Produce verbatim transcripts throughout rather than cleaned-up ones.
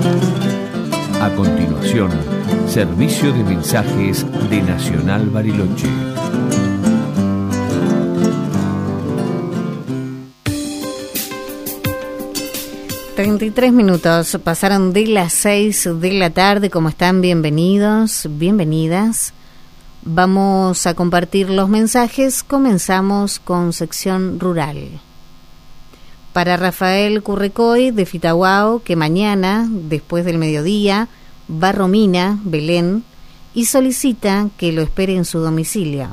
A continuación, servicio de mensajes de Nacional Bariloche. treinta y tres minutos pasaron de las seis de la tarde. ¿Cómo están? Bienvenidos, bienvenidas. Vamos a compartir los mensajes. Comenzamos con sección rural. Para Rafael Currecoy de Fitahuao, que mañana, después del mediodía, va a Romina, Belén, y solicita que lo espere en su domicilio.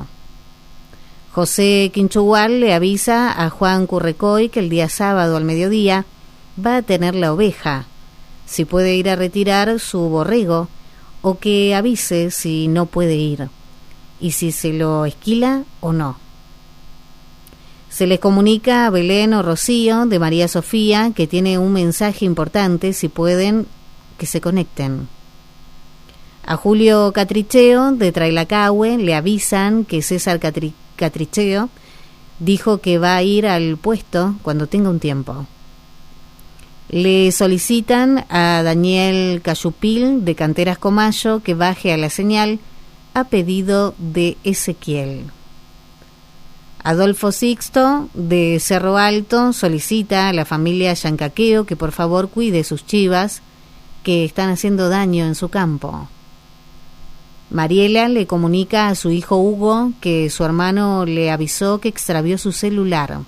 José Quinchugual le avisa a Juan Currecoy que el día sábado al mediodía va a tener la oveja, si puede ir a retirar su borrego, o que avise si no puede ir, y si se lo esquila o no. Se les comunica a Belén o Rocío de María Sofía que tiene un mensaje importante, si pueden, que se conecten. A Julio Catricheo de Trailacahue le avisan que César Catri- Catricheo dijo que va a ir al puesto cuando tenga un tiempo. Le solicitan a Daniel Cayupil de Canteras Comayo que baje a la señal a pedido de Ezequiel. Adolfo Sixto de Cerro Alto solicita a la familia Yancaqueo que por favor cuide sus chivas que están haciendo daño en su campo. Mariela le comunica a su hijo Hugo que su hermano le avisó que extravió su celular.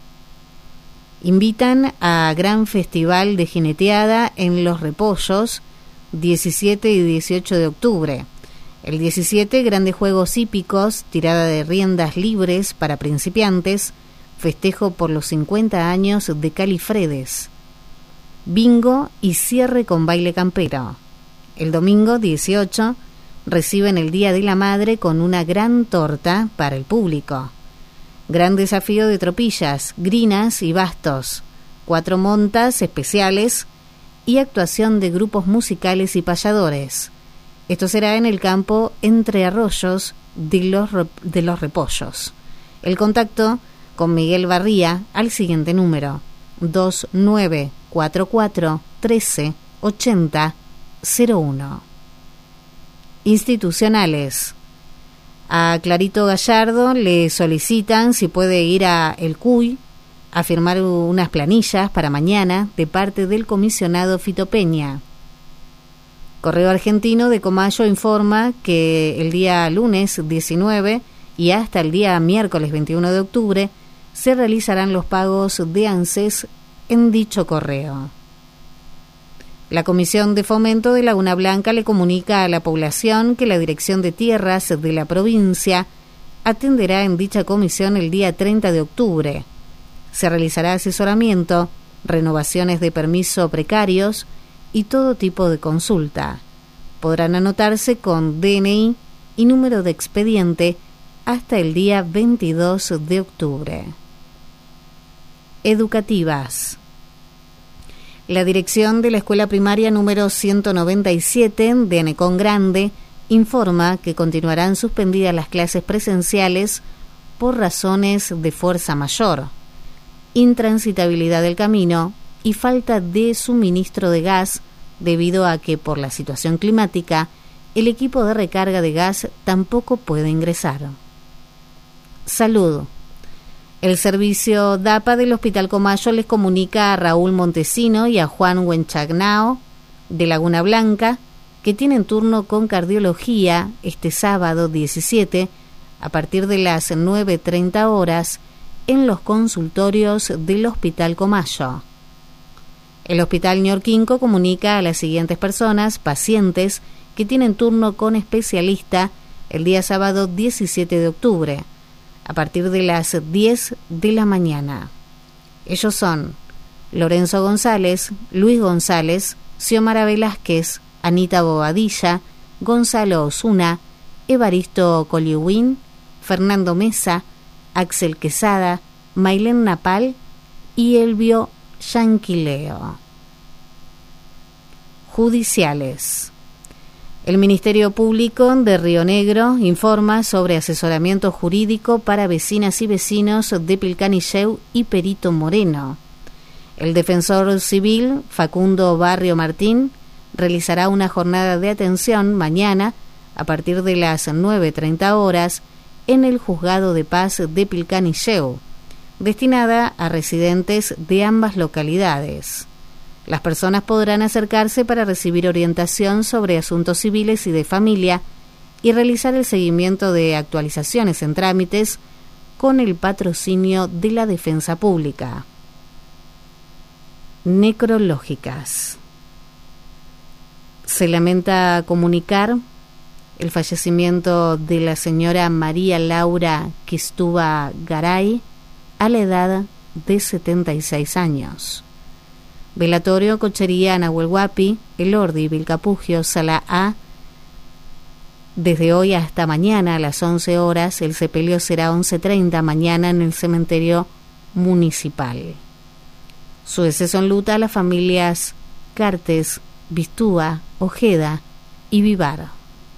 Invitan a gran festival de jineteada en Los Repollos, diecisiete y dieciocho de octubre. El diecisiete, grandes juegos hípicos, tirada de riendas libres para principiantes, festejo por los cincuenta años de Califredes, bingo y cierre con baile campero. El domingo dieciocho, reciben el Día de la Madre con una gran torta para el público. Gran desafío de tropillas, grinas y bastos, cuatro montas especiales y actuación de grupos musicales y payadores. Esto será en el campo Entre Arroyos de los, de los Repollos. El contacto con Miguel Barría al siguiente número: dos nueve cuatro cuatro trece ochenta cero uno. Institucionales. A Clarito Gallardo le solicitan si puede ir a El Cuy a firmar unas planillas para mañana de parte del comisionado Fito Peña. Correo Argentino de Comayo informa que el día lunes diecinueve y hasta el día miércoles veintiuno de octubre se realizarán los pagos de ANSES en dicho correo. La Comisión de Fomento de Laguna Blanca le comunica a la población que la Dirección de Tierras de la provincia atenderá en dicha comisión el día treinta de octubre. Se realizará asesoramiento, renovaciones de permiso precarios y todo tipo de consulta. Podrán anotarse con D N I y número de expediente hasta el día veintidós de octubre. Educativas. La dirección de la escuela primaria número ciento noventa y siete de Anecón Grande informa que continuarán suspendidas las clases presenciales por razones de fuerza mayor, intransitabilidad del camino y falta de suministro de gas debido a que por la situación climática el equipo de recarga de gas tampoco puede ingresar. Salud. El servicio D A P A del Hospital Comayo les comunica a Raúl Montesino y a Juan Huenchagnao de Laguna Blanca que tienen turno con cardiología este sábado diecisiete a partir de las nueve treinta horas en los consultorios del Hospital Comayo. El Hospital Ñorquinco comunica a las siguientes personas, pacientes, que tienen turno con especialista el día sábado diecisiete de octubre, a partir de las diez de la mañana. Ellos son Lorenzo González, Luis González, Xiomara Velázquez, Anita Bobadilla, Gonzalo Osuna, Evaristo Coliuín, Fernando Mesa, Axel Quesada, Mailén Napal y Elvio Yanquileo. Judiciales. El Ministerio Público de Río Negro informa sobre asesoramiento jurídico para vecinas y vecinos de Pilcanilleu y Perito Moreno. El defensor civil Facundo Barrio Martín realizará una jornada de atención mañana a partir de las nueve treinta horas en el Juzgado de Paz de Pilcanilleu, destinada a residentes de ambas localidades. Las personas podrán acercarse para recibir orientación sobre asuntos civiles y de familia y realizar el seguimiento de actualizaciones en trámites con el patrocinio de la Defensa Pública. Necrológicas. Se lamenta comunicar el fallecimiento de la señora María Laura Quistuba Garay a la edad de setenta y seis años. Velatorio Cochería Nahuel Huapi, El Ordi, Vilcapugio, Sala A. Desde hoy hasta mañana a las once horas, el sepelio será once treinta mañana en el cementerio municipal. Su deceso enluta a las familias Cartes, Bistúa, Ojeda y Vivar.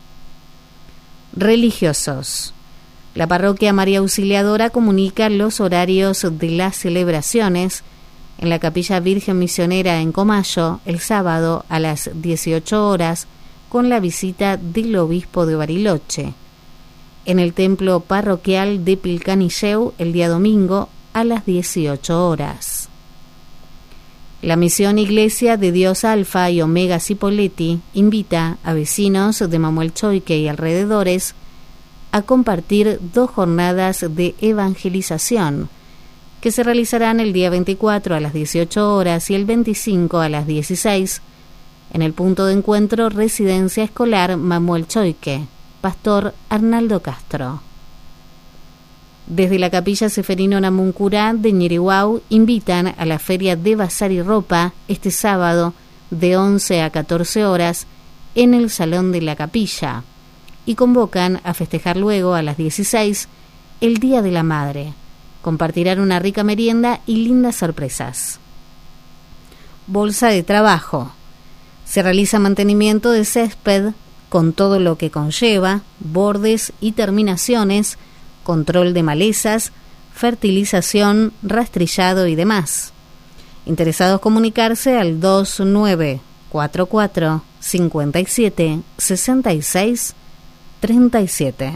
Religiosos. La parroquia María Auxiliadora comunica los horarios de las celebraciones en la Capilla Virgen Misionera en Comayo el sábado a las dieciocho horas con la visita del obispo de Bariloche. En el templo parroquial de Pilcanilleu el día domingo a las dieciocho horas. La misión Iglesia de Dios Alfa y Omega Cipolletti invita a vecinos de Mamuelchoique y alrededores a compartir dos jornadas de evangelización que se realizarán el día veinticuatro a las dieciocho horas y el veinticinco a las dieciséis en el punto de encuentro Residencia Escolar Mamuelchoique, Pastor Arnaldo Castro. Desde la Capilla Seferino Namuncurá de Ñirihuau invitan a la Feria de Bazar y Ropa este sábado de once a catorce horas en el Salón de la Capilla y convocan a festejar luego a las dieciséis el Día de la Madre. Compartirán una rica merienda y lindas sorpresas. Bolsa de trabajo. Se realiza mantenimiento de césped con todo lo que conlleva, bordes y terminaciones, control de malezas, fertilización, rastrillado y demás. Interesados comunicarse al dos nueve cuatro cuatro cinco siete seis seis tres siete.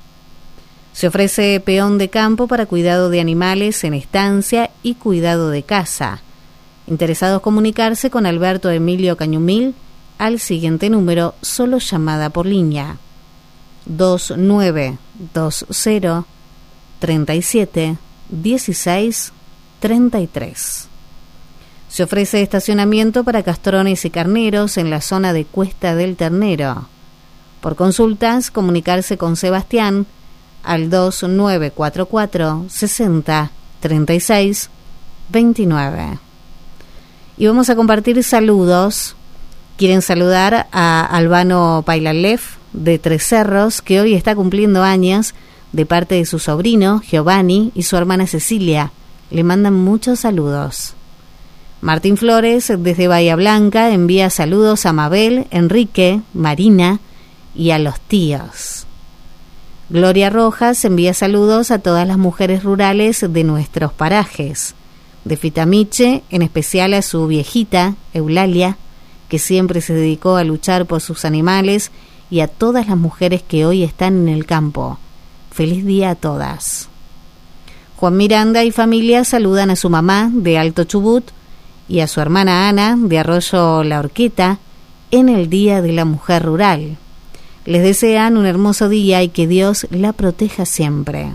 Se ofrece peón de campo para cuidado de animales en estancia y cuidado de casa. Interesados comunicarse con Alberto Emilio Cañumil al siguiente número, solo llamada por línea dos nueve dos cero tres siete uno seis tres tres. Se ofrece estacionamiento para castrones y carneros en la zona de Cuesta del Ternero. Por consultas, comunicarse con Sebastián al dos nueve cuatro cuatro sesenta treinta y seis veintinueve. Y vamos a compartir saludos. Quieren saludar a Albano Pailalef de Tres Cerros, que hoy está cumpliendo años, de parte de su sobrino Giovanni y su hermana Cecilia. Le mandan muchos saludos. Martín Flores desde Bahía Blanca envía saludos a Mabel, Enrique, Marina y a los tíos. Gloria Rojas envía saludos a todas las mujeres rurales de nuestros parajes. De Fitamiche, en especial a su viejita, Eulalia, que siempre se dedicó a luchar por sus animales, y a todas las mujeres que hoy están en el campo. Feliz día a todas. Juan Miranda y familia saludan a su mamá de Alto Chubut y a su hermana Ana de Arroyo La Horqueta en el Día de la Mujer Rural. Les desean un hermoso día y que Dios la proteja siempre.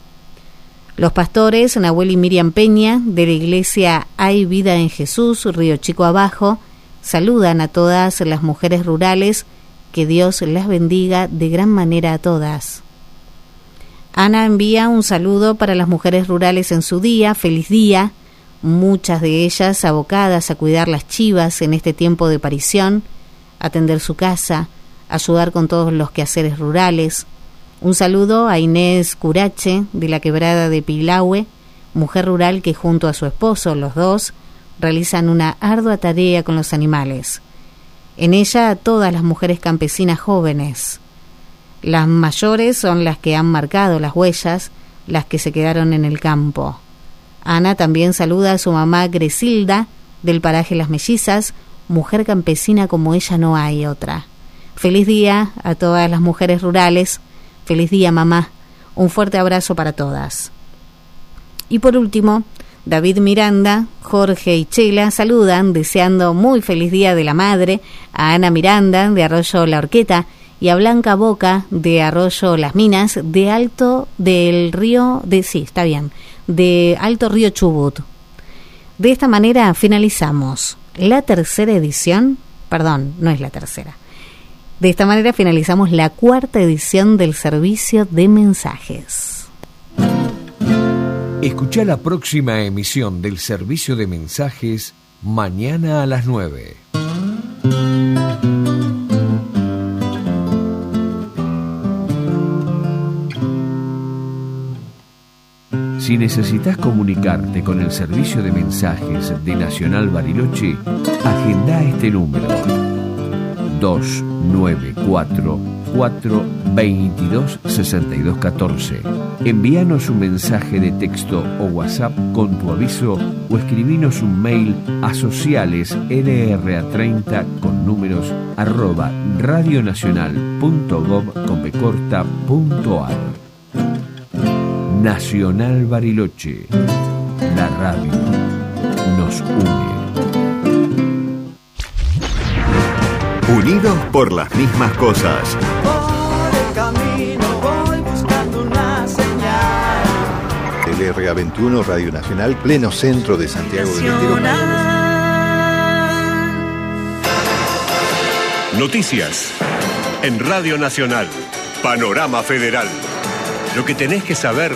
Los pastores Nahuel y Miriam Peña de la iglesia Hay Vida en Jesús, Río Chico Abajo, saludan a todas las mujeres rurales. Que Dios las bendiga de gran manera a todas. Ana envía un saludo para las mujeres rurales en su día. Feliz día. Muchas de ellas abocadas a cuidar las chivas en este tiempo de parición, atender su casa, ayudar con todos los quehaceres rurales. Un saludo a Inés Curache de la Quebrada de Pilahue, mujer rural que junto a su esposo, los dos, realizan una ardua tarea con los animales. En ella a todas las mujeres campesinas jóvenes. Las mayores son las que han marcado las huellas, las que se quedaron en el campo. Ana también saluda a su mamá Gresilda, del paraje Las Mellizas, mujer campesina como ella no hay otra. Feliz día a todas las mujeres rurales. Feliz día, mamá. Un fuerte abrazo para todas. Y por último, David Miranda, Jorge y Chela saludan deseando muy feliz día de la madre a Ana Miranda de Arroyo La Horqueta y a Blanca Boca de Arroyo Las Minas de Alto del Río, de sí, está bien, de Alto Río Chubut. De esta manera finalizamos la tercera edición, perdón, no es la tercera. De esta manera finalizamos la cuarta edición del servicio de mensajes. Escucha la próxima emisión del servicio de mensajes mañana a las nueve. Si necesitas comunicarte con el servicio de mensajes de Nacional Bariloche, agenda este número dos nueve cuatro, cuatro dos dos, seis dos uno cuatro. Envíanos un mensaje de texto o WhatsApp con tu aviso o escribinos un mail a sociales n r a treinta con números arroba radionacional.gov con b corta punto ar. Nacional Bariloche, la radio nos une. Unidos por las mismas cosas. Por el camino voy buscando una señal. L R A veintiuno, Radio Nacional, pleno centro de Santiago del Estero. Noticias en Radio Nacional. Panorama Federal. Lo que tenés que saber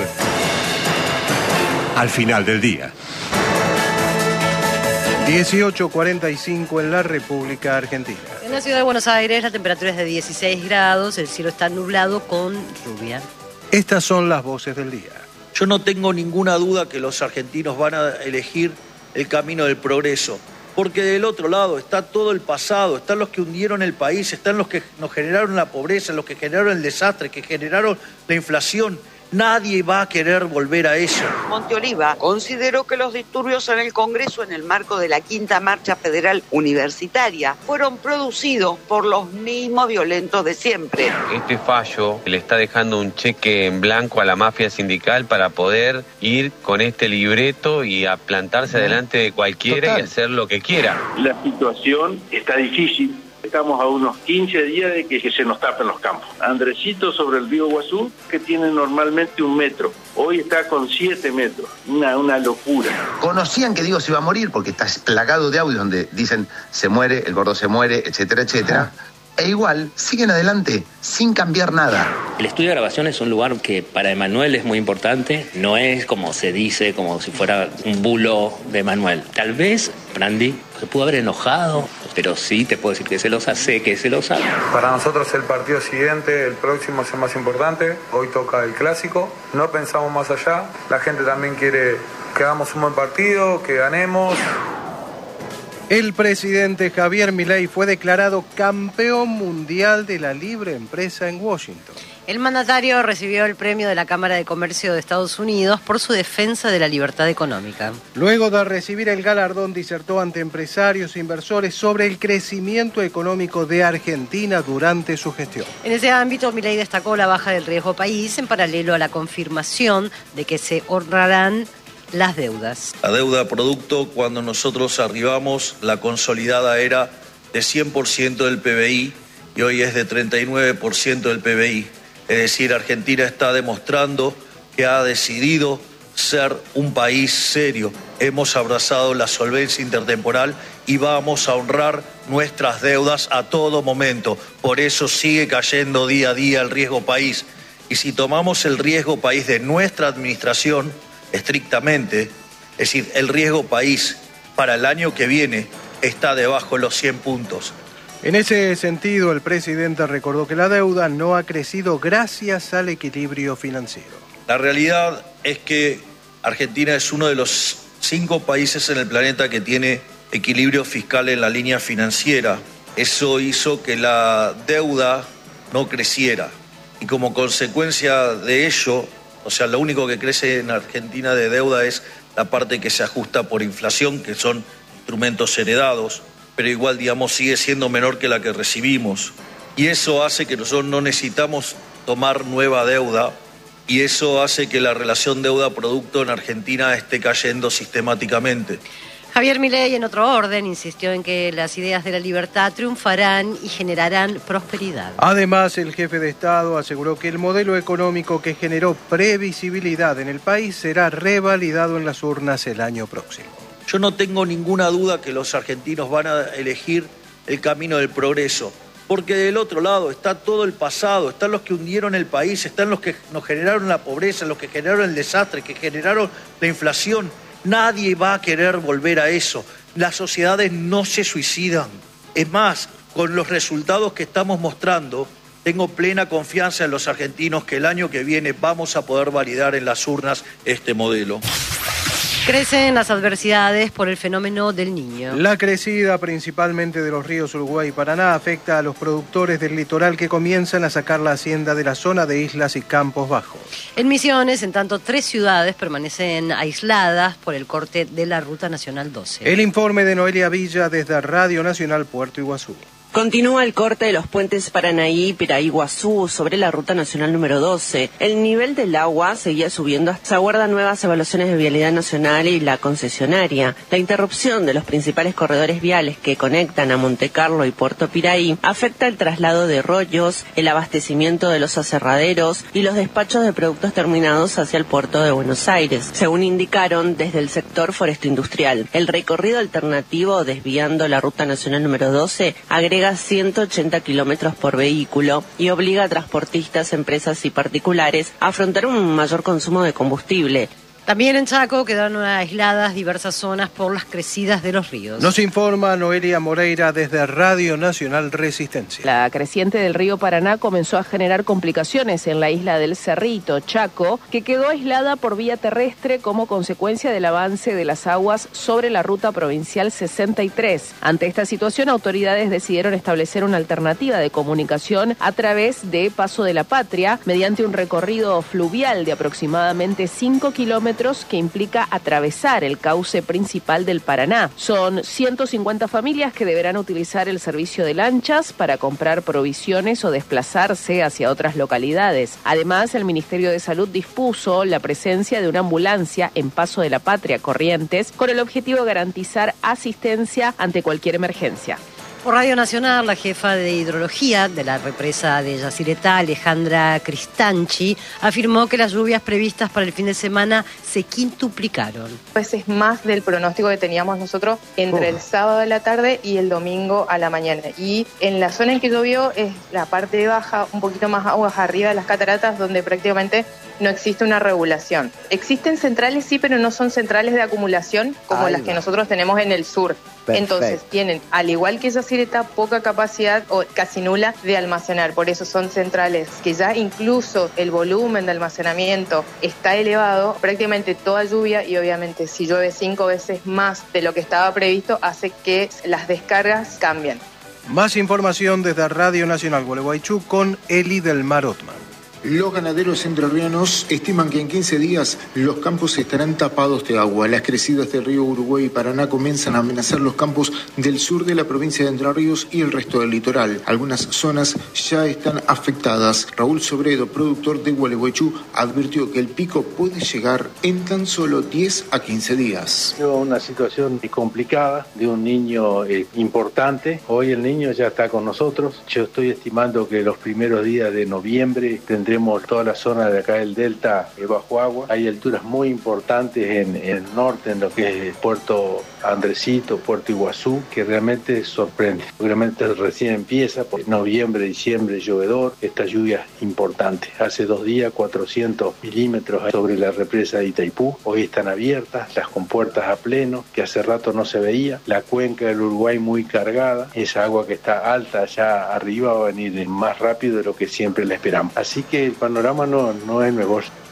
al final del día. dieciocho cuarenta y cinco en la República Argentina. En la ciudad de Buenos Aires la temperatura es de dieciséis grados, el cielo está nublado con lluvia. Estas son las voces del día. Yo no tengo ninguna duda que los argentinos van a elegir el camino del progreso, porque del otro lado está todo el pasado, están los que hundieron el país, están los que nos generaron la pobreza, los que generaron el desastre, que generaron la inflación. Nadie va a querer volver a eso. Monteoliva consideró que los disturbios en el Congreso en el marco de la quinta marcha federal universitaria fueron producidos por los mismos violentos de siempre. Este fallo le está dejando un cheque en blanco a la mafia sindical para poder ir con este libreto y a plantarse delante de cualquiera Total. y hacer lo que quiera. La situación está difícil. Estamos a unos quince días de que, que se nos tapen los campos. Andresito sobre el río Guazú, que tiene normalmente un metro. Hoy está con siete metros. Una, una locura. Conocían que Diego se iba a morir porque está plagado de audios donde dicen se muere, el gordo se muere, etcétera, etcétera. E igual siguen adelante sin cambiar nada. El estudio de grabación es un lugar que para Emanuel es muy importante. No es como se dice, como si fuera un bulo de Emanuel. Tal vez Brandi se pudo haber enojado, pero sí te puedo decir que celosa, sé que es celosa. Para nosotros el partido siguiente, el próximo es el más importante. Hoy toca el clásico. No pensamos más allá. La gente también quiere que hagamos un buen partido, que ganemos. El presidente Javier Milei fue declarado campeón mundial de la libre empresa en Washington. El mandatario recibió el premio de la Cámara de Comercio de Estados Unidos por su defensa de la libertad económica. Luego de recibir el galardón, disertó ante empresarios e inversores sobre el crecimiento económico de Argentina durante su gestión. En ese ámbito, Milei destacó la baja del riesgo país en paralelo a la confirmación de que se honrarán las deudas. La deuda producto, cuando nosotros arribamos, la consolidada era de cien por ciento del P B I y hoy es de treinta y nueve por ciento del P B I. Es decir, Argentina está demostrando que ha decidido ser un país serio. Hemos abrazado la solvencia intertemporal y vamos a honrar nuestras deudas a todo momento. Por eso sigue cayendo día a día el riesgo país. Y si tomamos el riesgo país de nuestra administración, estrictamente, es decir, el riesgo país para el año que viene está debajo de los cien puntos. En ese sentido, el presidente recordó que la deuda no ha crecido gracias al equilibrio financiero. La realidad es que Argentina es uno de los cinco países en el planeta que tiene equilibrio fiscal en la línea financiera. Eso hizo que la deuda no creciera y como consecuencia de ello, o sea, lo único que crece en Argentina de deuda es la parte que se ajusta por inflación, que son instrumentos heredados. pero igual, digamos, sigue siendo menor que la que recibimos. Y eso hace que nosotros no necesitamos tomar nueva deuda, y eso hace que la relación deuda-producto en Argentina esté cayendo sistemáticamente. Javier Milei, en otro orden, insistió en que las ideas de la libertad triunfarán y generarán prosperidad. Además, el jefe de Estado aseguró que el modelo económico que generó previsibilidad en el país será revalidado en las urnas el año próximo. Yo no tengo ninguna duda que los argentinos van a elegir el camino del progreso, porque del otro lado está todo el pasado, están los que hundieron el país, están los que nos generaron la pobreza, los que generaron el desastre, que generaron la inflación. Nadie va a querer volver a eso. Las sociedades no se suicidan. Es más, con los resultados que estamos mostrando, tengo plena confianza en los argentinos que el año que viene vamos a poder validar en las urnas este modelo. Crecen las adversidades por el fenómeno del Niño. La crecida principalmente de los ríos Uruguay y Paraná afecta a los productores del litoral que comienzan a sacar la hacienda de la zona de islas y campos bajos. En Misiones, en tanto, tres ciudades permanecen aisladas por el corte de la Ruta Nacional doce. El informe de Noelia Villa desde Radio Nacional Puerto Iguazú. Continúa el corte de los puentes Paranaí y Piraí-Iguazú sobre la Ruta Nacional número doce. El nivel del agua seguía subiendo. Se aguardan nuevas evaluaciones de vialidad nacional y la concesionaria. La interrupción de los principales corredores viales que conectan a Montecarlo y Puerto Piraí afecta el traslado de rollos, el abastecimiento de los aserraderos y los despachos de productos terminados hacia el puerto de Buenos Aires, según indicaron desde el sector foresto industrial. El recorrido alternativo desviando la Ruta Nacional número doce agrega ciento ochenta kilómetros por vehículo y obliga a transportistas, empresas y particulares a afrontar un mayor consumo de combustible. También en Chaco quedaron aisladas diversas zonas por las crecidas de los ríos. Nos informa Noelia Moreira desde Radio Nacional Resistencia. La creciente del río Paraná comenzó a generar complicaciones en la isla del Cerrito, Chaco, que quedó aislada por vía terrestre como consecuencia del avance de las aguas sobre la ruta provincial sesenta y tres. Ante esta situación, autoridades decidieron establecer una alternativa de comunicación a través de Paso de la Patria, mediante un recorrido fluvial de aproximadamente cinco kilómetros que implica atravesar el cauce principal del Paraná. Son ciento cincuenta familias que deberán utilizar el servicio de lanchas para comprar provisiones o desplazarse hacia otras localidades. Además, el Ministerio de Salud dispuso la presencia de una ambulancia en Paso de la Patria, Corrientes, con el objetivo de garantizar asistencia ante cualquier emergencia. Por Radio Nacional, la jefa de hidrología de la represa de Yacyretá, Alejandra Cristanchi, afirmó que las lluvias previstas para el fin de semana se quintuplicaron. Pues es más del pronóstico que teníamos nosotros entre el sábado a la tarde y el domingo a la mañana. Y en la zona en que llovió es la parte baja, un poquito más aguas arriba de las cataratas, donde prácticamente no existe una regulación. Existen centrales, sí, pero no son centrales de acumulación como Ahí las va. que nosotros tenemos en el sur. Perfecto. Entonces tienen, al igual que Yacyretá, poca capacidad o casi nula de almacenar. Por eso son centrales que ya incluso el volumen de almacenamiento está elevado. Prácticamente toda lluvia, y obviamente si llueve cinco veces más de lo que estaba previsto, hace que las descargas cambien. Más información desde Radio Nacional Gualeguaychú con Eli del Mar Otman. Los ganaderos entrerrianos estiman que en quince días los campos estarán tapados de agua. Las crecidas del río Uruguay y Paraná comienzan a amenazar los campos del sur de la provincia de Entre Ríos y el resto del litoral. Algunas zonas ya están afectadas. Raúl Sobredo, productor de Gualeguaychú, advirtió que el pico puede llegar en tan solo diez a quince días. Una situación complicada de un niño eh, importante. Hoy el niño ya está con nosotros. Yo estoy estimando que los primeros días de noviembre tendremos toda la zona de acá del delta eh, bajo agua. Hay alturas muy importantes en, en el norte, en lo que es Puerto Andresito, Puerto Iguazú, que realmente sorprende. Realmente recién empieza, por noviembre, diciembre, llovedor, esta lluvia importante. Hace dos días, cuatrocientos milímetros sobre la represa de Itaipú. Hoy están abiertas, las compuertas a pleno, que hace rato no se veía. La cuenca del Uruguay muy cargada. Esa agua que está alta allá arriba va a venir más rápido de lo que siempre la esperamos. Así que el panorama no, no es nuevo.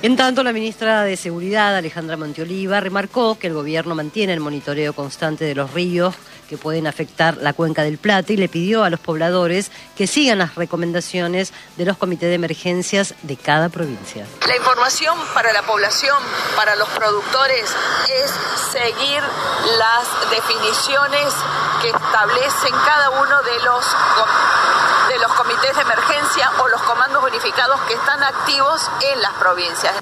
En tanto, la ministra de Seguridad, Alejandra Montioliva, remarcó que el gobierno mantiene el monitoreo constante de los ríos que pueden afectar la cuenca del Plata y le pidió a los pobladores que sigan las recomendaciones de los comités de emergencias de cada provincia. La información para la población, para los productores, es seguir las definiciones que establecen cada uno de los, de los comités de emergencia o los comandos unificados que están activos en las provincias.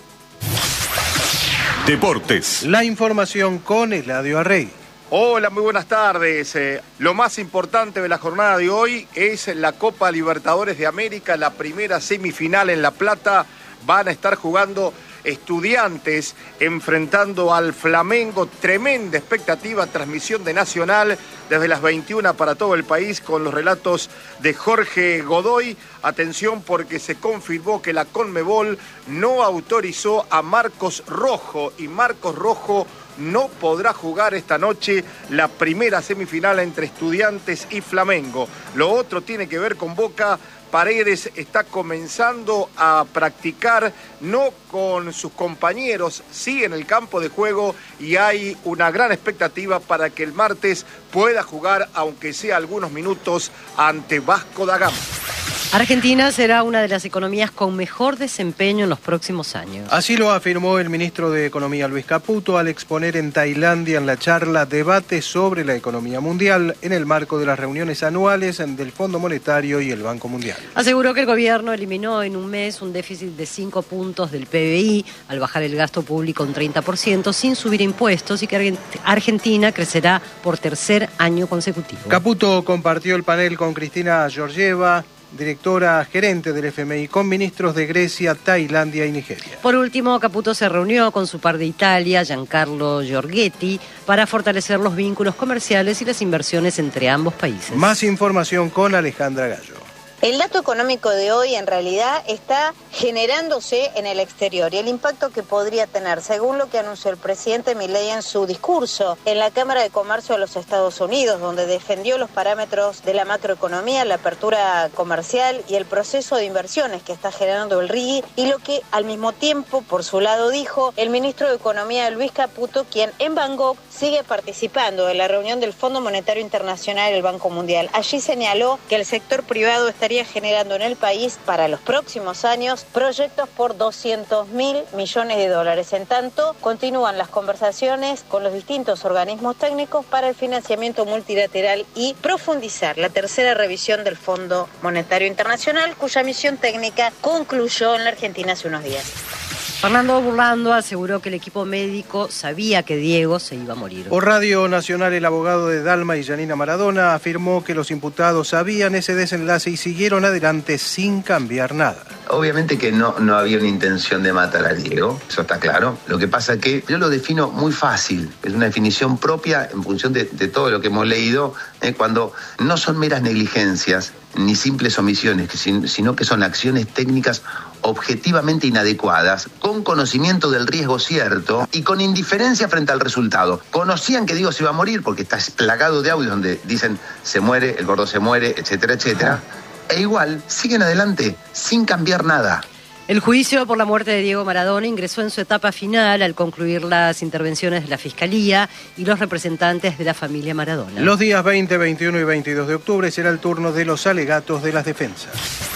Deportes. La información con Eladio Arrey. Hola, muy buenas tardes. Eh, lo más importante de la jornada de hoy es la Copa Libertadores de América, la primera semifinal en La Plata. Van a estar jugando Estudiantes enfrentando al Flamengo. Tremenda expectativa, transmisión de Nacional desde las veintiuna para todo el país con los relatos de Jorge Godoy. Atención porque se confirmó que la Conmebol no autorizó a Marcos Rojo y Marcos Rojo no podrá jugar esta noche la primera semifinal entre Estudiantes y Flamengo. Lo otro tiene que ver con Boca. Paredes está comenzando a practicar, no con sus compañeros, sí en el campo de juego, y hay una gran expectativa para que el martes pueda jugar, aunque sea algunos minutos, ante Vasco da Gama. Argentina será una de las economías con mejor desempeño en los próximos años. Así lo afirmó el ministro de Economía Luis Caputo al exponer en Tailandia en la charla Debate sobre la economía mundial en el marco de las reuniones anuales del Fondo Monetario y el Banco Mundial. Aseguró que el gobierno eliminó en un mes un déficit de cinco puntos del P B I al bajar el gasto público un treinta por ciento sin subir impuestos y que Argentina crecerá por tercer año consecutivo. Caputo compartió el panel con Cristina Georgieva, directora gerente del F M I, con ministros de Grecia, Tailandia y Nigeria. Por último, Caputo se reunió con su par de Italia, Giancarlo Giorgetti, para fortalecer los vínculos comerciales y las inversiones entre ambos países. Más información con Alejandra Gallo. El dato económico de hoy en realidad está generándose en el exterior y el impacto que podría tener, según lo que anunció el presidente Milei en su discurso en la Cámara de Comercio de los Estados Unidos, donde defendió los parámetros de la macroeconomía, la apertura comercial y el proceso de inversiones que está generando el R I G I, y lo que al mismo tiempo, por su lado, dijo el ministro de Economía Luis Caputo, quien en Bangkok sigue participando en la reunión del Fondo Monetario Internacional y el Banco Mundial. Allí señaló que el sector privado estaría generando en el país para los próximos años proyectos por doscientos mil millones de dólares. En tanto, continúan las conversaciones con los distintos organismos técnicos para el financiamiento multilateral y profundizar la tercera revisión del Fondo Monetario Internacional, cuya misión técnica concluyó en la Argentina hace unos días. Fernando Burlando aseguró que el equipo médico sabía que Diego se iba a morir. Por Radio Nacional, el abogado de Dalma y Yanina Maradona afirmó que los imputados sabían ese desenlace y siguieron adelante sin cambiar nada. Obviamente que no, no había una intención de matar a Diego, eso está claro. Lo que pasa es que yo lo defino muy fácil, es una definición propia en función de, de todo lo que hemos leído, eh, cuando no son meras negligencias ni simples omisiones, sino que son acciones técnicas objetivamente inadecuadas, con conocimiento del riesgo cierto y con indiferencia frente al resultado. Conocían que Diego se iba a morir porque está plagado de audios donde dicen se muere, el gordo se muere, etcétera, etcétera, e igual siguen adelante sin cambiar nada. El juicio por la muerte de Diego Maradona ingresó en su etapa final al concluir las intervenciones de la Fiscalía y los representantes de la familia Maradona. Los días veinte, veintiuno y veintidós de octubre será el turno de los alegatos de las defensas.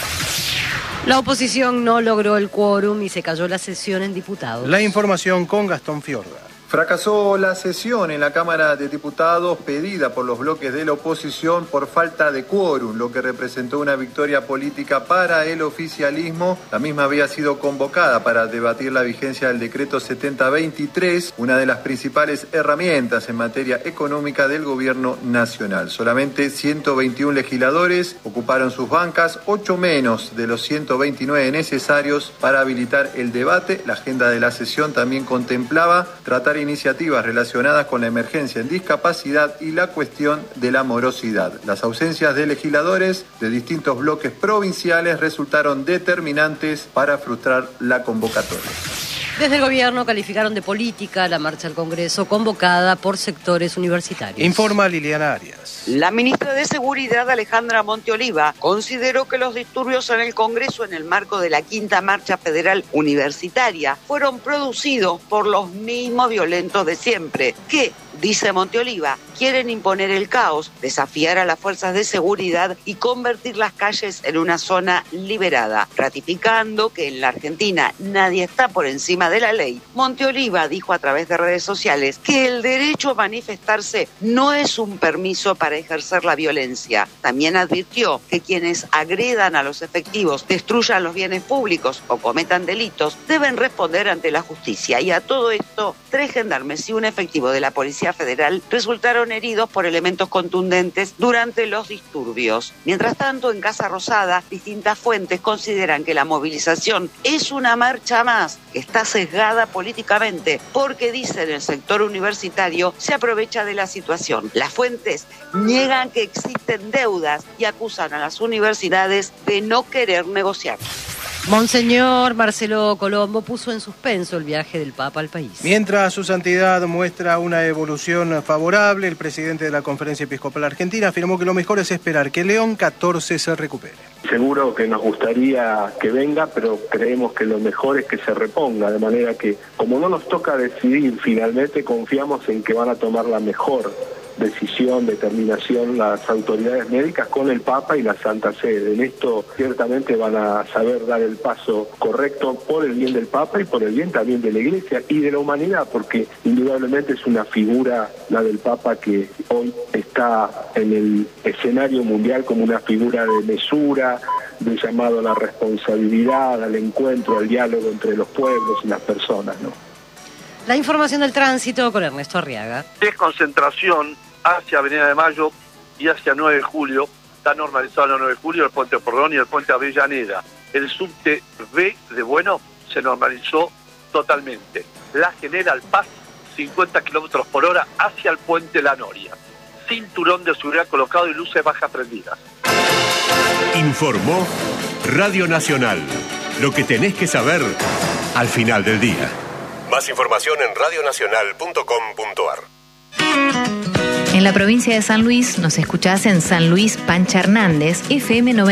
La oposición no logró el quórum y se cayó la sesión en diputados. La información con Gastón Fiorda. Fracasó la sesión en la Cámara de Diputados pedida por los bloques de la oposición por falta de quórum, lo que representó una victoria política para el oficialismo. La misma había sido convocada para debatir la vigencia del decreto setenta veintitrés, una de las principales herramientas en materia económica del gobierno nacional. Solamente ciento veintiún legisladores ocuparon sus bancas, ocho menos de los ciento veintinueve necesarios para habilitar el debate. La agenda de la sesión también contemplaba tratar iniciativas relacionadas con la emergencia en discapacidad y la cuestión de la morosidad. Las ausencias de legisladores de distintos bloques provinciales resultaron determinantes para frustrar la convocatoria. Desde el gobierno calificaron de política la marcha al Congreso convocada por sectores universitarios. Informa Liliana Arias. La ministra de Seguridad, Alejandra Monteoliva, consideró que los disturbios en el Congreso en el marco de la quinta marcha federal universitaria fueron producidos por los mismos violentos de siempre, que, dice Monteoliva, quieren imponer el caos, desafiar a las fuerzas de seguridad y convertir las calles en una zona liberada. Ratificando que en la Argentina nadie está por encima de la ley, Monteoliva dijo a través de redes sociales que el derecho a manifestarse no es un permiso para ejercer la violencia. También advirtió que quienes agredan a los efectivos, destruyan los bienes públicos o cometan delitos, deben responder ante la justicia. Y a todo esto, tres gendarmes y un efectivo de la Policía Federal resultaron heridos por elementos contundentes durante los disturbios. Mientras tanto, en Casa Rosada, distintas fuentes consideran que la movilización es una marcha más que está sesgada políticamente porque, dicen, el sector universitario se aprovecha de la situación. Las fuentes niegan que existen deudas y acusan a las universidades de no querer negociar. Monseñor Marcelo Colombo puso en suspenso el viaje del Papa al país. Mientras su santidad muestra una evolución favorable, el presidente de la Conferencia Episcopal Argentina afirmó que lo mejor es esperar que León catorce se recupere. Seguro que nos gustaría que venga, pero creemos que lo mejor es que se reponga, de manera que, como no nos toca decidir, finalmente confiamos en que van a tomar la mejor decisión, determinación las autoridades médicas con el Papa y la Santa Sede. En esto ciertamente van a saber dar el paso correcto por el bien del Papa y por el bien también de la Iglesia y de la humanidad, porque indudablemente es una figura, la del Papa, que hoy está en el escenario mundial como una figura de mesura, de llamado a la responsabilidad, al encuentro, al diálogo entre los pueblos y las personas, ¿no? La información del tránsito con Ernesto Arriaga. Desconcentración hacia Avenida de Mayo y hacia nueve de julio. Está normalizado el nueve de julio, el puente Porredón y el puente Avellaneda. El subte B de Bueno se normalizó totalmente. La General Paz, cincuenta kilómetros por hora hacia el puente La Noria. Cinturón de seguridad colocado y luces bajas prendidas. Informó Radio Nacional. Lo que tenés que saber al final del día. Más información en radio nacional punto com punto a r. En la provincia de San Luis nos escuchás en San Luis Pancha Hernández, F M noventa.